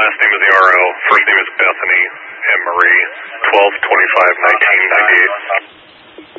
last name of the RO. First name is Bethany M. Marie, 12/25/1998.